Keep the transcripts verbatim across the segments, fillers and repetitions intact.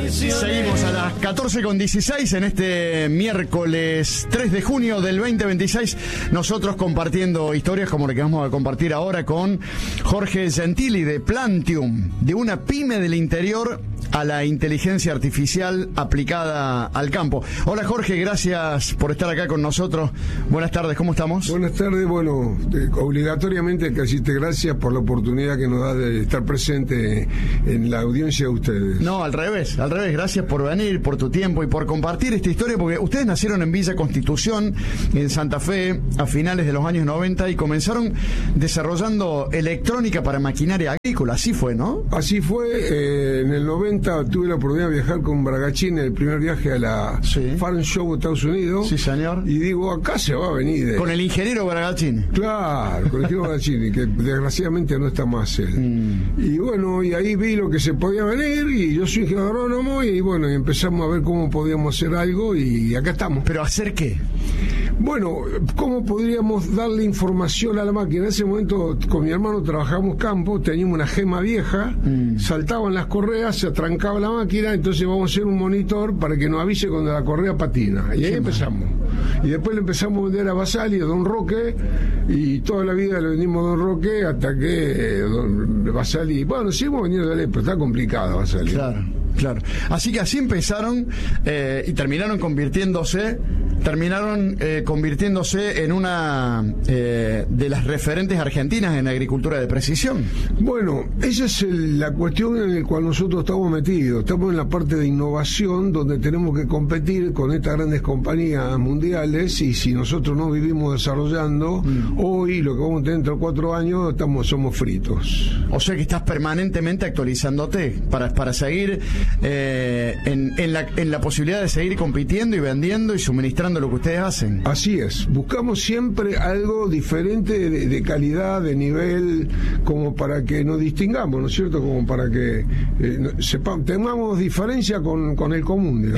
Seguimos a las catorce con dieciséis en este miércoles tres de junio del veinte veintiséis. Nosotros compartiendo historias como la que vamos a compartir ahora con Jorge Gentili de Plantium, de una pyme del interior a la inteligencia artificial aplicada al campo. Hola Jorge, gracias por estar acá con nosotros. Buenas tardes, ¿cómo estamos? Buenas tardes, bueno, eh, obligatoriamente hay que decirte gracias por la oportunidad que nos da de estar presente en la audiencia de ustedes. No, al revés, al revés, gracias por venir, por tu tiempo y por compartir esta historia, porque ustedes nacieron en Villa Constitución, en Santa Fe, a finales de los años noventa y comenzaron desarrollando electrónica para maquinaria agrícola, así fue, ¿no? Así fue, eh, en el noventa tuve la oportunidad de viajar con Bragachin en el primer viaje a la sí. Farm Show de Estados Unidos. Sí, señor. Y digo, acá se va a venir. De... Con el ingeniero Bragachin. Claro, con el ingeniero Bragachin, que desgraciadamente no está más él. Mm. Y bueno, y ahí vi lo que se podía venir, y yo soy ingeniero agrónomo, y bueno, y empezamos a ver cómo podíamos hacer algo, y acá estamos. ¿Pero hacer qué? Bueno, ¿cómo podríamos darle información a la máquina? En ese momento, con mi hermano trabajamos campo, teníamos una gema vieja, mm. saltaban las correas, se atrancaba la máquina, entonces vamos a hacer un monitor para que nos avise cuando la correa patina. Y ahí empezamos. Y después le empezamos a vender a Basali, a Don Roque, y toda la vida le vendimos a Don Roque hasta que eh, Don Basali... Bueno, seguimos vendiendo de él, pero está complicado Basali. Claro. Claro. Así que así empezaron eh, y terminaron convirtiéndose, terminaron eh, convirtiéndose en una eh, de las referentes argentinas en agricultura de precisión. Bueno, esa es el, la cuestión en la cual nosotros estamos metidos. Estamos en la parte de innovación, donde tenemos que competir con estas grandes compañías mundiales, y si nosotros no vivimos desarrollando, mm. hoy, lo que vamos a tener dentro de cuatro años, estamos, somos fritos. O sea que estás permanentemente actualizándote para, para seguir... Eh, en, en, la, en la posibilidad de seguir compitiendo y vendiendo y suministrando lo que ustedes hacen. Así es, buscamos siempre algo diferente de, de calidad, de nivel, como para que nos distingamos, ¿no es cierto? Como para que eh, sepamos, tengamos diferencia con, con el común.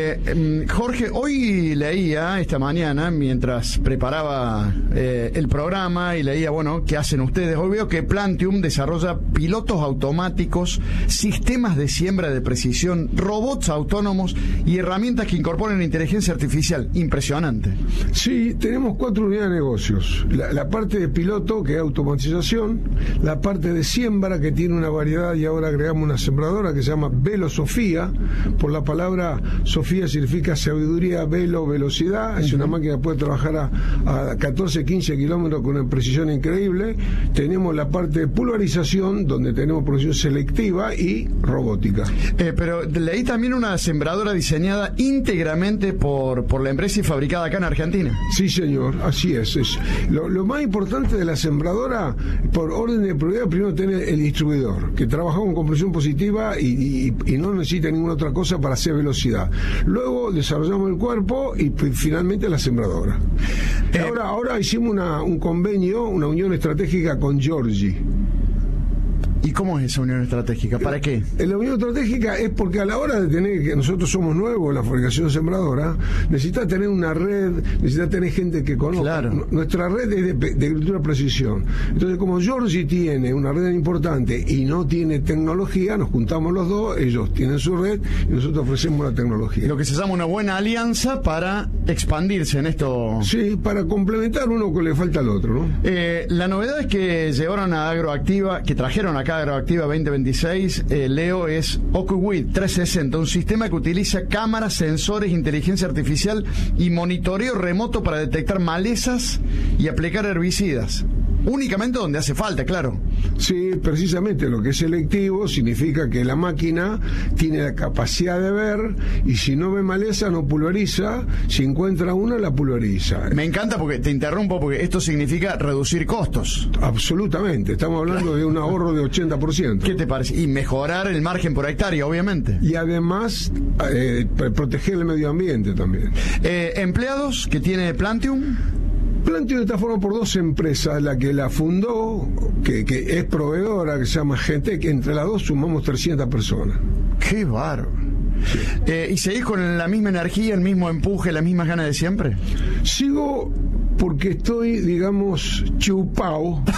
Eh, Jorge, hoy leía esta mañana, mientras preparaba eh, el programa y leía, bueno, ¿qué hacen ustedes? Hoy veo que Plantium desarrolla pilotos automáticos, sistemas de siembra de precisión, robots autónomos y herramientas que incorporan inteligencia artificial. Impresionante. Sí, tenemos cuatro unidades de negocios. La, la parte de piloto, que es automatización, la parte de siembra, que tiene una variedad, y ahora agregamos una sembradora que se llama Velosofía, por la palabra Sofía significa sabiduría, velo, velocidad. Es uh-huh. una máquina que puede trabajar a, a catorce, quince kilómetros con una precisión increíble. Tenemos la parte de pulverización, donde tenemos producción selectiva y robótica. Eh, pero leí también una sembradora diseñada íntegramente por, por la empresa y fabricada acá en Argentina. Sí, señor, así es. es. Lo, lo más importante de la sembradora, por orden de prioridad, primero tener el distribuidor, que trabajamos con presión positiva y, y, y no necesita ninguna otra cosa para hacer velocidad. Luego desarrollamos el cuerpo y finalmente la sembradora. Eh, ahora, ahora hicimos una, un convenio, una unión estratégica con Giorgi. ¿Y cómo es esa unión estratégica? ¿Para qué? La unión estratégica es porque a la hora de tener, que nosotros somos nuevos en la fabricación sembradora, necesita tener una red, necesita tener gente que conozca. Claro. Nuestra red es de, de agricultura precisión. Entonces, como Giorgi tiene una red importante y no tiene tecnología, nos juntamos los dos, ellos tienen su red y nosotros ofrecemos la tecnología. Lo que se llama una buena alianza para expandirse en esto. Sí, para complementar uno que le falta al otro, ¿no? Eh, la novedad es que llevaron a Agroactiva, que trajeron acá Agroactiva veinte veintiséis, eh, Leo, es OcuWeed trescientos sesenta, un sistema que utiliza cámaras, sensores, inteligencia artificial y monitoreo remoto para detectar malezas y aplicar herbicidas. Únicamente donde hace falta, claro. Sí, precisamente, lo que es selectivo significa que la máquina tiene la capacidad de ver, y si no ve maleza no pulveriza, si encuentra una la pulveriza. Me encanta, porque te interrumpo, porque esto significa reducir costos. Absolutamente, estamos hablando de un ahorro de ochenta por ciento. ¿Qué te parece? Y mejorar el margen por hectárea, obviamente. Y además eh, proteger el medio ambiente también. Eh, ¿Empleados que tiene Plantium? Plantium está formado por dos empresas, la que la fundó, que, que es proveedora, que se llama Gentec. Entre las dos sumamos trescientas personas. ¡Qué bárbaro! Sí. Eh, ¿Y seguís con la misma energía, el mismo empuje, las mismas ganas de siempre? Sigo porque estoy, digamos, chupao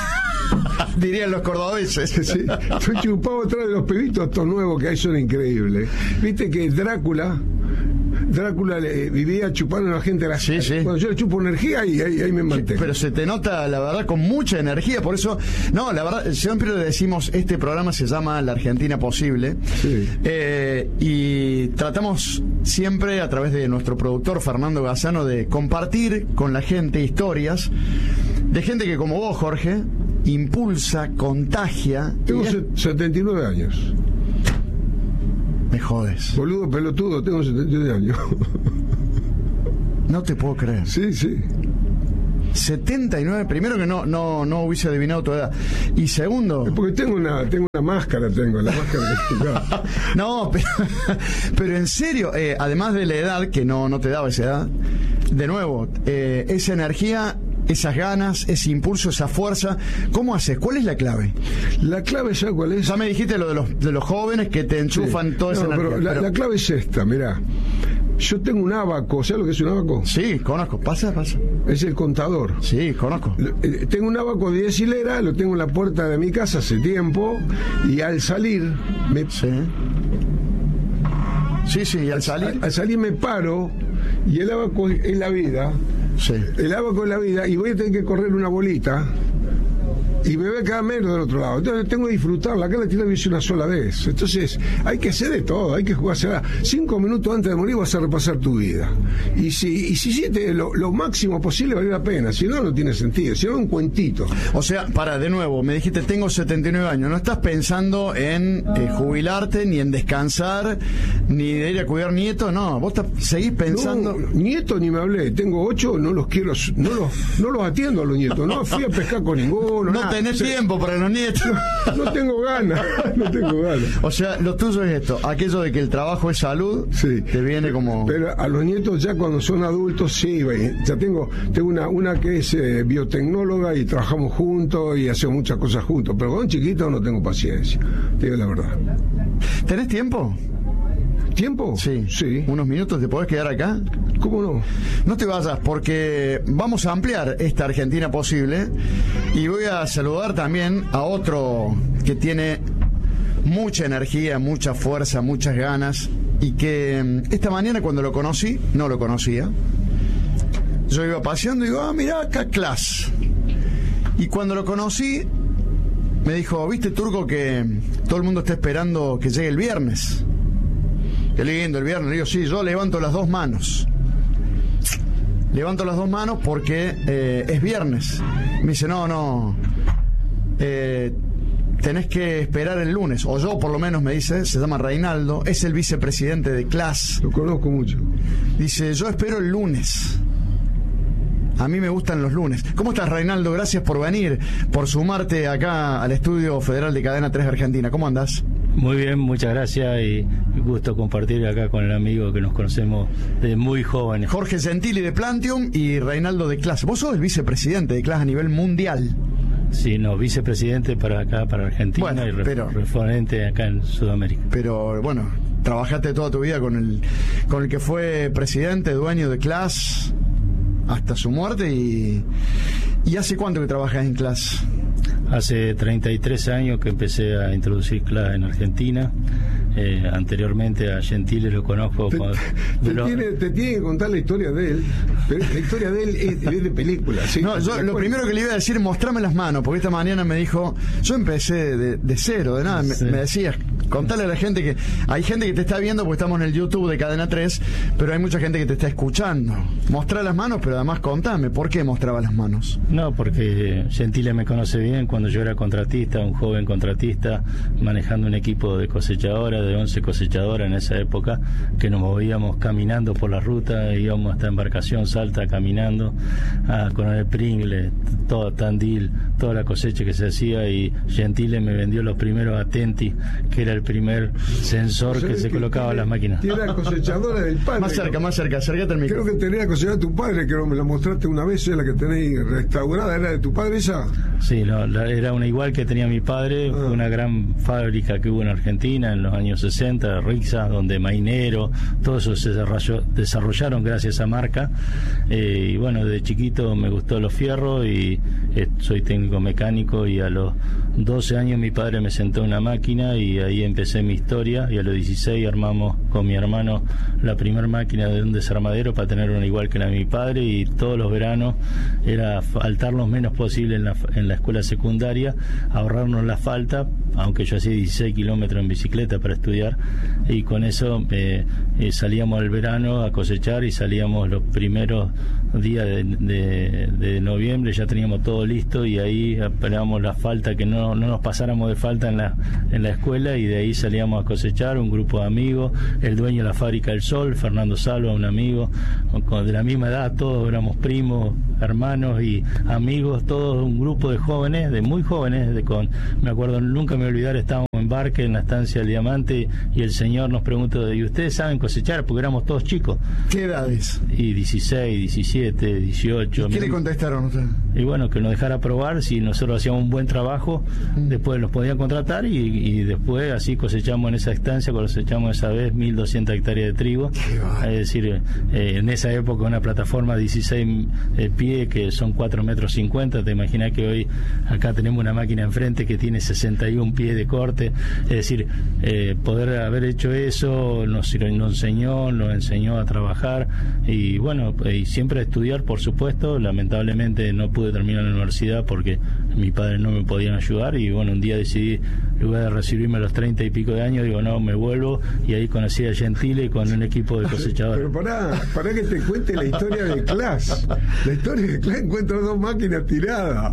Dirían los cordobeses. Sí, estoy chupado atrás de los pibitos estos nuevos que hay, son increíbles. Viste que Drácula Drácula le, vivía chupando a la gente a la sí, sí. Cuando yo le chupo energía, ahí, ahí, ahí me mantengo. Pero se te nota, la verdad, con mucha energía. Por eso, no, la verdad, siempre le decimos, este programa se llama La Argentina Posible. Sí. Eh, y tratamos siempre, a través de nuestro productor Fernando Gazzano, de compartir con la gente historias de gente que, como vos, Jorge, impulsa, contagia. Tengo es... setenta y nueve años. Me jodes. Boludo pelotudo, tengo setenta y nueve años. No te puedo creer. Sí, sí. setenta y nueve, primero que no no no hubiese adivinado tu edad. Y segundo... Es porque tengo una tengo una máscara, tengo la máscara. No, pero, pero en serio, eh, además de la edad, que no, no te daba esa edad, de nuevo, eh, esa energía... esas ganas, ese impulso, esa fuerza, ¿cómo haces? ¿Cuál es la clave? La clave, ¿sabes cuál es? Ya me dijiste lo de los, de los jóvenes que te enchufan sí. toda no, esa pero energía. La, pero... la clave es esta, mirá. Yo tengo un abaco, ¿sabes lo que es un abaco? Sí, conozco. Pasa, pasa. Es el contador. Sí, conozco. Tengo un abaco de diez hileras, lo tengo en la puerta de mi casa hace tiempo, y al salir... Me... Sí. Sí, sí, y al salir... Al, al salir me paro, y el abaco es la vida... Sí. El abaco es la vida, y voy a tener que correr una bolita y me voy a quedar menos del otro lado. Entonces tengo que disfrutarla. Acá la tira hice una sola vez. Entonces hay que hacer de todo, hay que jugársela. Cinco minutos antes de morir vas a repasar tu vida. Y si y si hiciste lo, lo máximo posible, vale la pena. Si no, no tiene sentido. Si no, un cuentito. O sea, para, de nuevo, me dijiste tengo setenta y nueve años. No estás pensando en eh, jubilarte, ni en descansar, ni de ir a cuidar nietos. No, vos seguís pensando... No, nietos ni me hablé. Tengo ocho, no los quiero, no los, no los atiendo a los nietos. No fui a pescar con ninguno. No nada. tenés sí. tiempo para los nietos. No, no tengo ganas, no tengo ganas. O sea, lo tuyo es esto, aquello de que el trabajo es salud, sí. te viene como... Pero a los nietos ya cuando son adultos, sí, ya tengo tengo una una que es eh, biotecnóloga y trabajamos juntos y hacemos muchas cosas juntos, pero con chiquitos no tengo paciencia, te digo la verdad. ¿Tenés tiempo? ¿Tiempo? Sí. Sí. ¿Unos minutos te podés quedar acá? ¿Cómo no? No te vayas, porque vamos a ampliar esta Argentina Posible y voy a saludar también a otro que tiene mucha energía, mucha fuerza, muchas ganas, y que esta mañana cuando lo conocí, no lo conocía, yo iba paseando y digo, ah, mirá acá Class. Y cuando lo conocí, me dijo, ¿viste, Turco, que todo el mundo está esperando que llegue el viernes? Qué lindo el viernes. Le digo, sí, yo levanto las dos manos. Levanto las dos manos porque eh, es viernes. Me dice, no, no. Eh, tenés que esperar el lunes. O yo, por lo menos, me dice, se llama Reinaldo, es el vicepresidente de Class. Lo conozco mucho. Dice, yo espero el lunes. A mí me gustan los lunes. ¿Cómo estás, Reinaldo? Gracias por venir, por sumarte acá al Estudio Federal de Cadena tres Argentina. ¿Cómo andás? Muy bien, muchas gracias y gusto compartir acá con el amigo que nos conocemos de muy jóvenes. Jorge Gentili de Plantium y Reinaldo de Class. Vos sos el vicepresidente de Class a nivel mundial. Sí, no, vicepresidente para acá, para Argentina, bueno, y pero, referente acá en Sudamérica. Pero bueno, trabajaste toda tu vida con el, con el que fue presidente, dueño de Class hasta su muerte. y ¿Y hace cuánto que trabajas en Class? Hace treinta y tres años que empecé a introducir Class en Argentina. Eh, anteriormente a Gentili lo conozco. Te, con, te, pero... tiene, te tiene que contar la historia de él. Pero la historia de él es, es de película. ¿Sí? No, yo lo primero que le iba a decir, mostrame las manos, porque esta mañana me dijo, yo empecé de, de cero, de nada. Sí. Me, me decías, contale a la gente que hay gente que te está viendo porque estamos en el YouTube de Cadena tres, pero hay mucha gente que te está escuchando. Mostrá las manos, pero además contame, ¿por qué mostraba las manos? No, porque Gentili me conoce bien cuando yo era contratista, un joven contratista, manejando un equipo de cosechadora, de once cosechadoras en esa época, que nos movíamos caminando por la ruta, íbamos hasta Embarcación, Salta, caminando, a Coronel Pringle, todo Tandil, toda la cosecha que se hacía, y Gentili me vendió los primeros Atenti, que era el primer sensor que se colocaba en las máquinas. Tiene la cosechadora del padre. Más cerca, más cerca, acércate al micrófono. Creo que tenía la cosechadora de tu padre, que me la mostraste una vez, la que tenéis restaurada, ¿era de tu padre esa? Sí, no, la, era una igual que tenía mi padre, ah. Fue una gran fábrica que hubo en Argentina en los años sesenta, Rixa, donde Mainero, todo eso se desarrolló, desarrollaron gracias a esa marca. Eh, y bueno, de chiquito me gustó los fierros y eh, soy técnico mecánico, y a los doce años mi padre me sentó en una máquina y ahí empecé mi historia, y a los dieciséis armamos con mi hermano la primera máquina de un desarmadero para tener una igual que la de mi padre, y todos los veranos era faltar lo menos posible en la, en la escuela secundaria, ahorrarnos la falta, aunque yo hacía dieciséis kilómetros en bicicleta para estudiar, y con eso eh, eh, salíamos al verano a cosechar, y salíamos los primeros días de, de, de noviembre, ya teníamos todo listo, y ahí esperábamos la falta, que no, no nos pasáramos de falta en la, en la escuela, y de ahí salíamos a cosechar, un grupo de amigos, el dueño de la fábrica del Sol, Fernando Salva, un amigo con, de la misma edad, todos éramos primos, hermanos y amigos, todos un grupo de jóvenes, de muy jóvenes, de con, me acuerdo, nunca me voy a olvidar, estábamos en Barque, en la estancia del Diamante, y el señor nos preguntó, ¿y ustedes saben cosechar? Porque éramos todos chicos. ¿Qué edades? Y dieciséis, diecisiete, dieciocho. ¿Y qué le contestaron ustedes? Y bueno, que nos dejara probar, si nosotros hacíamos un buen trabajo, mm. después los podían contratar, y, y después así cosechamos en esa estancia, cosechamos esa vez mil doscientas hectáreas de trigo. Es decir, eh, en esa época una plataforma de dieciséis eh, pies, que son cuatro metros cincuenta, te imaginas que hoy acá tenemos una máquina enfrente que tiene sesenta y un pies de corte. Es decir, eh, poder haber hecho eso nos, nos enseñó, nos enseñó a trabajar, y bueno, y siempre a estudiar, por supuesto. Lamentablemente no pude terminar la universidad porque mi padre no me podían ayudar, y bueno, un día decidí, en lugar de recibirme a los treinta y pico de años, digo, no, me vuelvo, y ahí conocí a Gentile con un equipo de cosechadores. Pero pará, pará que te cuente la historia de Clash. La historia de Clash, encuentro dos máquinas tiradas.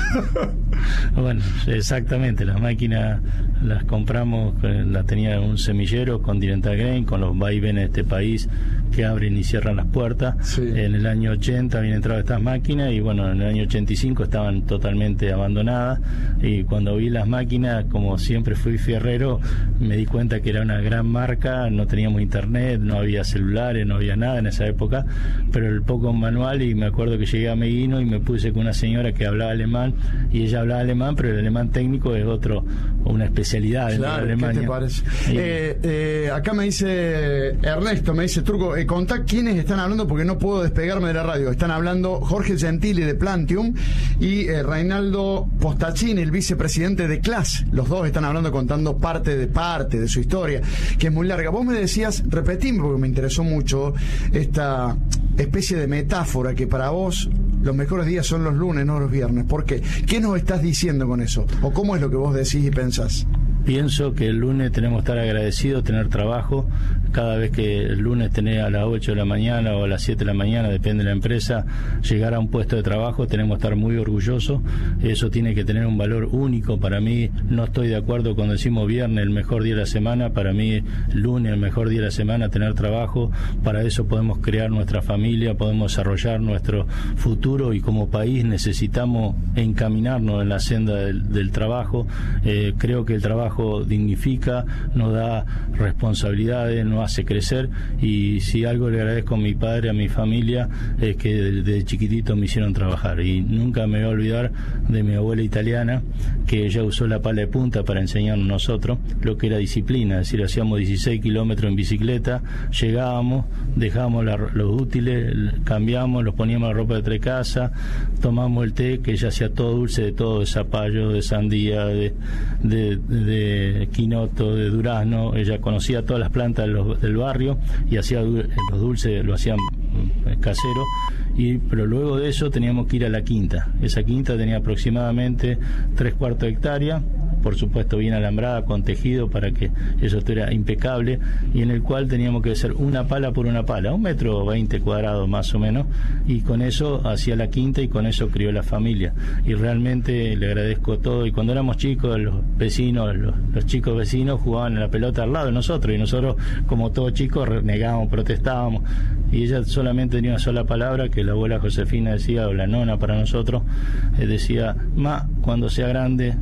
Bueno, exactamente, las máquinas las compramos, las tenía un semillero Continental Grain, con los vaivenes de este país que abren y cierran las puertas. Sí. En el año ochenta habían entrado estas máquinas, y bueno, en el año ochenta y cinco estaban totalmente abandonadas, y cuando vi las máquinas, como siempre fui fierrero, me di cuenta que era una gran marca. No teníamos internet, no había celulares, no había nada en esa época, pero el poco manual, y me acuerdo que llegué a Meguino y me puse con una señora que hablaba alemán, y ella hablaba alemán, pero el alemán técnico es otro, una especialidad. Claro, en Alemania. ¿qué te parece? Y... Eh, eh, acá me dice Ernesto, me dice, Turco, eh, contá quiénes están hablando, porque no puedo despegarme de la radio. Están hablando Jorge Gentili de Plantium y eh, Reinaldo Postachini, el vicepresidente de Clash. Los dos están hablando, contando parte de parte de su historia, que es muy larga. Vos me decías, repetime porque me interesó mucho, esta especie de metáfora que para vos los mejores días son los lunes, no los viernes. ¿Por qué? ¿Qué nos estás diciendo con eso? ¿O cómo es lo que vos decís y pensás? Pienso que el lunes tenemos que estar agradecidos, tener trabajo. Cada vez que el lunes tenés a las ocho de la mañana o a las siete de la mañana, depende de la empresa, llegar a un puesto de trabajo, tenemos que estar muy orgullosos. Eso tiene que tener un valor único. Para mí, no estoy de acuerdo cuando decimos viernes el mejor día de la semana. Para mí, lunes el mejor día de la semana, tener trabajo. Para eso podemos crear nuestra familia, podemos desarrollar nuestro futuro, y como país necesitamos encaminarnos en la senda del, del trabajo. Eh, creo que el trabajo dignifica, nos da responsabilidades, nos hace crecer, y si algo le agradezco a mi padre, a mi familia, es que desde chiquitito me hicieron trabajar, y nunca me voy a olvidar de mi abuela italiana, que ella usó la pala de punta para enseñarnos a nosotros lo que era disciplina. Es decir, hacíamos dieciséis kilómetros en bicicleta, llegábamos, dejábamos la, los útiles, cambiamos, los poníamos la ropa de tres casas, tomamos el té, que ella hacía todo dulce, de todo, de zapallo, de sandía, de, de, de de quinoto, de durazno. Ella conocía todas las plantas de los, del barrio, y hacía los dulces, lo hacían casero. Y, pero luego de eso teníamos que ir a la quinta. Esa quinta tenía aproximadamente tres cuartos de hectárea, por supuesto bien alambrada, con tejido para que eso estuviera impecable, y en el cual teníamos que hacer una pala por una pala, un metro veinte cuadrados más o menos, y con eso hacía la quinta, y con eso crió la familia. Y realmente le agradezco todo. Y cuando éramos chicos, los vecinos, los, los chicos vecinos jugaban a la pelota al lado de nosotros, y nosotros, como todos chicos, renegábamos, protestábamos, y ella solamente tenía una sola palabra, que la abuela Josefina decía, o la nona para nosotros, eh, decía: ma, cuando sea grande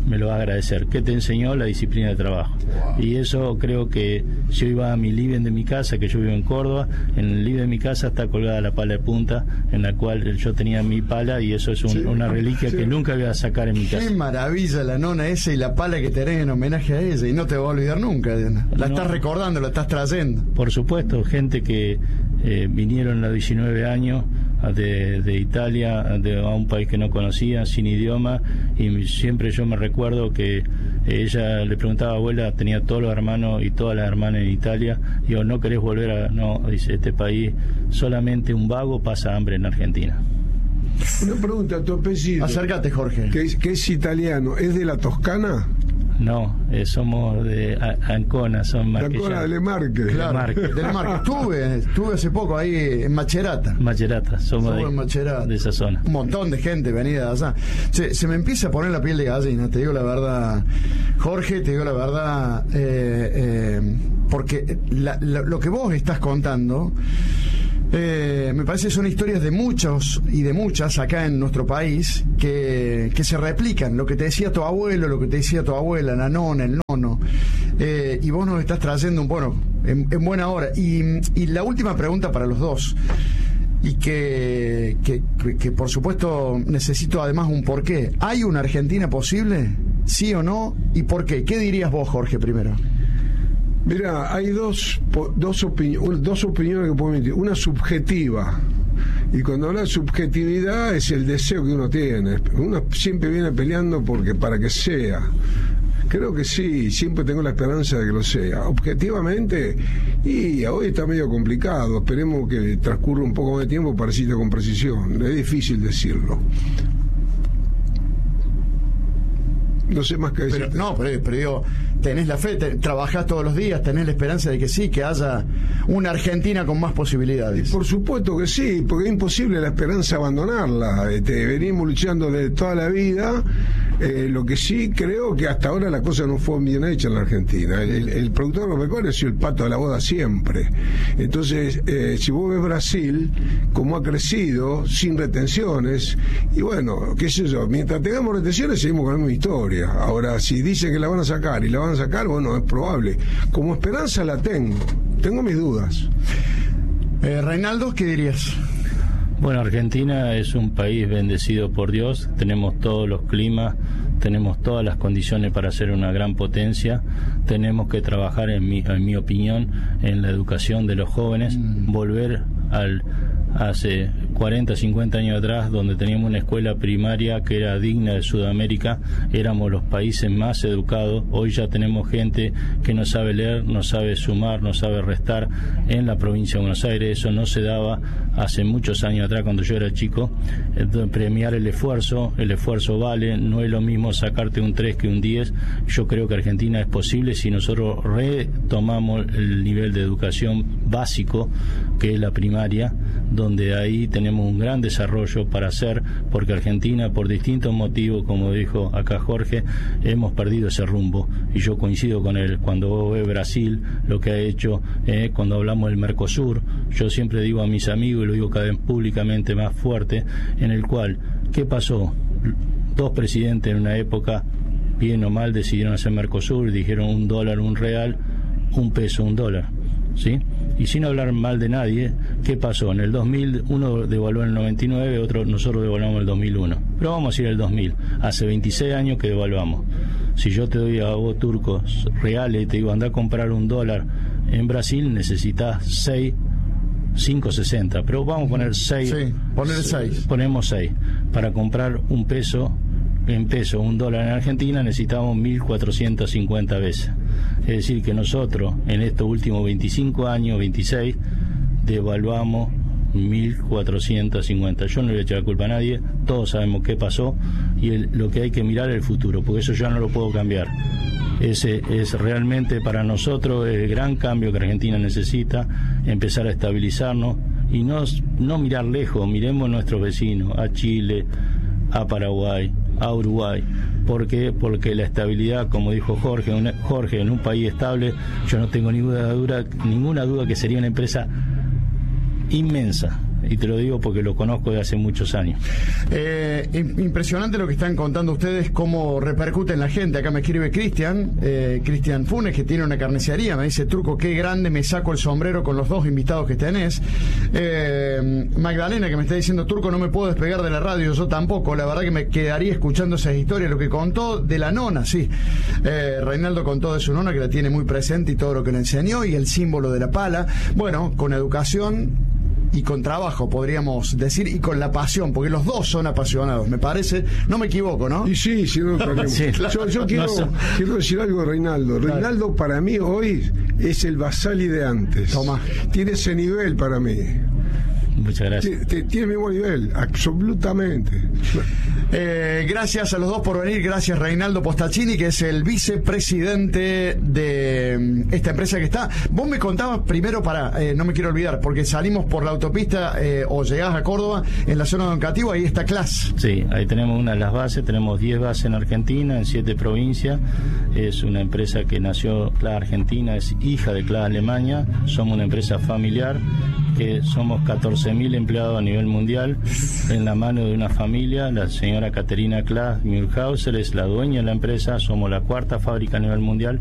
me lo va a agradecer. ¿Qué te enseñó? La disciplina de trabajo. Wow. Y eso creo que yo iba a mi living de mi casa, que yo vivo en Córdoba, en el living de mi casa está colgada la pala de punta, en la cual yo tenía mi pala, y eso es un, sí, una reliquia sí. que nunca voy a sacar en mi casa. Qué maravilla la nona esa y la pala que tenés en homenaje a ella, y no te va a olvidar nunca, Diana. La no, estás recordando, la estás trayendo. Por supuesto, gente que eh, vinieron a los diecinueve años de, de Italia, de, a un país que no conocía, sin idioma, y siempre yo me recuerdo que ella le preguntaba a abuela, tenía todos los hermanos y todas las hermanas en Italia, digo, ¿no querés volver a...? No, dice, este país, solamente un vago pasa hambre en Argentina. Una pregunta, tu apellido. Acércate, Jorge. Que es, que es italiano, ¿es de la Toscana? No, eh, somos de a, Ancona, son más Ancona de Lemarque. Claro, Marque. De Lemarque. Estuve, estuve hace poco ahí en Macerata. Macerata, somos, somos de, en Macerata. de esa zona. Un montón de gente venida de allá. Se, se me empieza a poner la piel de gallina, te digo la verdad, Jorge, te digo la verdad, eh, eh, porque la, la, lo que vos estás contando... Eh, me parece que son historias de muchos y de muchas acá en nuestro país que, que se replican, lo que te decía tu abuelo, lo que te decía tu abuela, la nona, el nono, eh, y vos nos estás trayendo un bueno, en, en buena hora. Y, y la última pregunta para los dos, y que, que, que, que por supuesto necesito además un porqué. ¿Hay una Argentina posible? ¿Sí o no? ¿Y por qué? ¿Qué dirías vos, Jorge, primero? Mira, hay dos dos, opini- dos opiniones que puedo emitir. Una subjetiva, y cuando habla de subjetividad es el deseo que uno tiene. Uno siempre viene peleando porque para que sea. Creo que sí, siempre tengo la esperanza de que lo sea. Objetivamente, y hoy está medio complicado. Esperemos que transcurra un poco de tiempo para decirlo con precisión. Es difícil decirlo. No sé más que decir. Pero, no, pero, pero digo, tenés la fe, te, trabajás todos los días, tenés la esperanza de que sí, que haya una Argentina con más posibilidades. Por supuesto que sí, porque es imposible la esperanza abandonarla. Este, venimos luchando de toda la vida. Eh, lo que sí creo que hasta ahora la cosa no fue bien hecha en la Argentina. El, el productor agropecuario ha sido el pato de la boda siempre. Entonces, eh, si vos ves Brasil, como ha crecido, sin retenciones, y bueno, qué sé yo, mientras tengamos retenciones seguimos con la misma historia. Ahora, si dicen que la van a sacar y la van a sacar, bueno, es probable. Como esperanza la tengo, tengo mis dudas. Eh, Reinaldo, ¿qué dirías? Bueno, Argentina es un país bendecido por Dios, tenemos todos los climas, tenemos todas las condiciones para ser una gran potencia, tenemos que trabajar, en mi, en mi opinión, en la educación de los jóvenes, mm. volver al hace cuarenta, cincuenta años atrás, donde teníamos una escuela primaria que era digna de Sudamérica, éramos los países más educados. Hoy ya tenemos gente que no sabe leer, no sabe sumar, no sabe restar en la provincia de Buenos Aires. Eso no se daba hace muchos años atrás, cuando yo era chico. Entonces, premiar el esfuerzo, el esfuerzo vale, no es lo mismo sacarte un tres que un diez. Yo creo que Argentina es posible si nosotros retomamos el nivel de educación básico, que es la primaria, donde ahí tenemos un gran desarrollo para hacer, porque Argentina, por distintos motivos, como dijo acá Jorge, hemos perdido ese rumbo, y yo coincido con él. Cuando vos ves Brasil, lo que ha hecho, eh, cuando hablamos del Mercosur, yo siempre digo a mis amigos, y lo digo cada vez públicamente más fuerte, en el cual, ¿qué pasó? Dos presidentes en una época, bien o mal, decidieron hacer Mercosur, dijeron un dólar, un real, un peso, un dólar, ¿sí? Y sin hablar mal de nadie, ¿qué pasó? En el dos mil, uno devaluó en el noventa y nueve, otro nosotros devaluamos en el dos mil uno. Pero vamos a ir al dos mil. Hace veintiséis años que devaluamos. Si yo te doy a vos turcos reales y te digo, anda a comprar un dólar en Brasil, necesitas seis, cinco sesenta. Pero vamos a poner seis. Sí, poner seis. Ponemos seis. Para comprar un peso, en peso, un dólar en Argentina, necesitamos mil cuatrocientas cincuenta veces. Es decir, que nosotros en estos últimos veinticinco años, veintiséis, devaluamos mil cuatrocientos cincuenta. Yo no le voy a echar la culpa a nadie, todos sabemos qué pasó, y el, lo que hay que mirar es el futuro, porque eso ya no lo puedo cambiar. Ese es realmente para nosotros el gran cambio que Argentina necesita, empezar a estabilizarnos y no, no mirar lejos, miremos a nuestros vecinos, a Chile, a Paraguay, a Uruguay. ¿Por qué? Porque la estabilidad, como dijo Jorge, una, Jorge, en un país estable, yo no tengo ninguna duda, ninguna duda que sería una empresa inmensa, y te lo digo porque lo conozco de hace muchos años. Eh, impresionante lo que están contando ustedes, cómo repercute en la gente. Acá me escribe Cristian, eh, Cristian Funes, que tiene una carnicería, me dice: Turco, qué grande, me saco el sombrero con los dos invitados que tenés. Eh, Magdalena, que me está diciendo: Turco, no me puedo despegar de la radio, yo tampoco, la verdad que me quedaría escuchando esas historias, lo que contó de la nona, sí. Eh, Reinaldo contó de su nona, que la tiene muy presente, y todo lo que le enseñó, y el símbolo de la pala. Bueno, con educación y con trabajo, podríamos decir, y con la pasión, porque los dos son apasionados, me parece. No me equivoco, ¿no? Y sí, sí, no, sí, claro. Yo, yo quiero, no quiero decir algo de Reinaldo. Claro. Reinaldo para mí hoy es el Basali de antes. Toma. Tiene ese nivel para mí. Muchas gracias. Tiene, tiene el mismo nivel, absolutamente. Eh, gracias a los dos por venir. Gracias, Reinaldo Postacini, que es el vicepresidente de esta empresa que está. Vos me contabas primero, para eh, no me quiero olvidar, porque salimos por la autopista eh, o llegás a Córdoba, en la zona de Oncativo, ahí está Class. Sí, ahí tenemos una de las bases, tenemos diez bases en Argentina, en siete provincias. Es una empresa que nació, Class Argentina, es hija de Class Alemania. Somos una empresa familiar, que somos catorce mil empleados a nivel mundial, en la mano de una familia. La señora Caterina Class Mühlhauser es la dueña de la empresa. Somos la cuarta fábrica a nivel mundial.